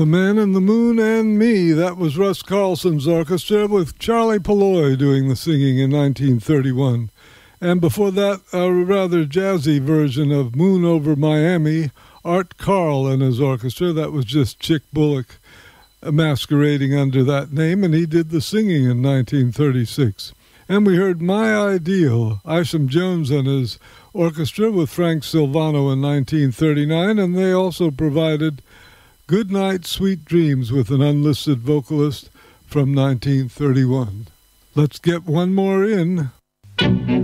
The Man in the Moon and Me, that was Russ Carlson's orchestra with Charlie Polloy doing the singing in 1931. And before that, a rather jazzy version of Moon Over Miami, Art Carl and his orchestra. That was just Chick Bullock masquerading under that name, and he did the singing in 1936. And we heard My Ideal, Isham Jones and his orchestra with Frank Silvano in 1939, and they also provided Good Night, Sweet Dreams with an unlisted vocalist from 1931. Let's get one more in.